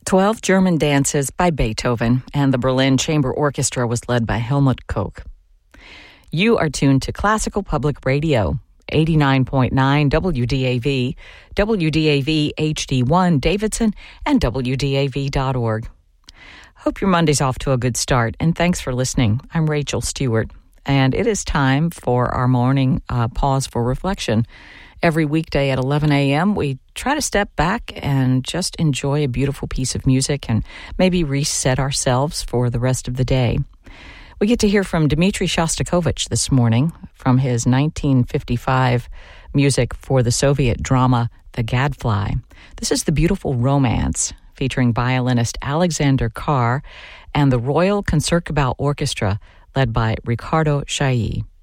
12 German Dances by Beethoven, and the Berlin Chamber Orchestra was led by Helmut Koch. You are tuned to Classical Public Radio, 89.9 WDAV, WDAV HD1 Davidson, and WDAV.org. Hope your Monday's off to a good start, and thanks for listening. I'm Rachel Stewart, and it is time for our morning pause for reflection. Every weekday at 11 a.m., we try to step back and just enjoy a beautiful piece of music and maybe reset ourselves for the rest of the day. We get to hear from Dmitri Shostakovich this morning from his 1955 music for the Soviet drama The Gadfly. This is the beautiful Romance, featuring violinist Alexander Karr and the Royal Concertgebouw Orchestra led by Ricardo Chailly.